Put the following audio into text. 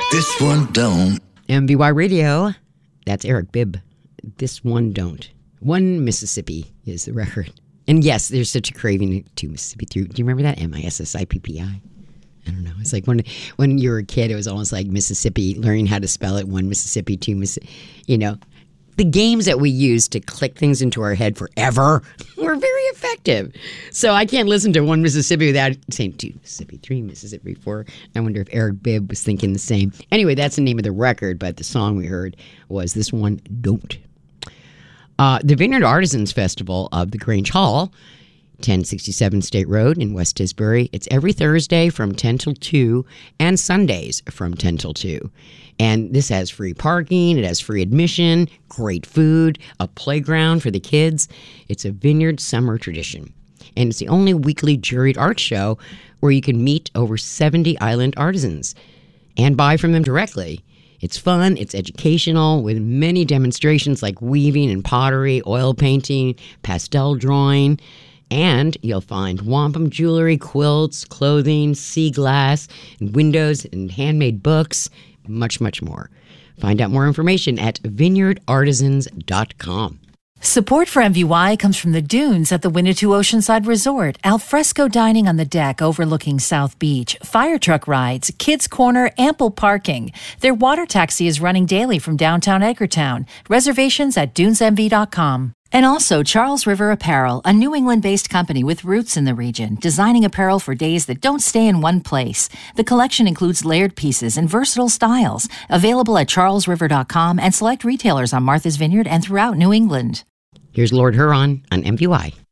This one don't. MVY Radio. That's Eric Bibb. This one don't. One Mississippi is the record. And yes, there's such a craving to Mississippi through. Do you remember that? Missippi? I don't know. It's like when you were a kid, it was almost like Mississippi, learning how to spell it. One Mississippi, two Mississippi. You know, the games that we used to click things into our head forever were very effective. So I can't listen to One Mississippi without saying two Mississippi, three Mississippi, four. I wonder if Eric Bibb was thinking the same. Anyway, that's the name of the record, but the song we heard was This One Don't. The Vineyard Artisans Festival of the Grange Hall, 1067 State Road in West Tisbury. It's every Thursday from 10 till 2 and Sundays from 10 till 2. And this has free parking, it has free admission, great food, a playground for the kids. It's a vineyard summer tradition. And it's the only weekly juried art show where you can meet over 70 island artisans and buy from them directly. It's fun, it's educational, with many demonstrations like weaving and pottery, oil painting, pastel drawing, and you'll find wampum jewelry, quilts, clothing, sea glass, and windows, and handmade books, much, much more. Find out more information at vineyardartisans.com. Support for MVY comes from the Dunes at the Winnetou Oceanside Resort, alfresco dining on the deck overlooking South Beach, fire truck rides, kids' corner, ample parking. Their water taxi is running daily from downtown Edgartown. Reservations at dunesmv.com. And also Charles River Apparel, a New England-based company with roots in the region, designing apparel for days that don't stay in one place. The collection includes layered pieces and versatile styles, available at charlesriver.com and select retailers on Martha's Vineyard and throughout New England. Here's Lord Huron on MVY.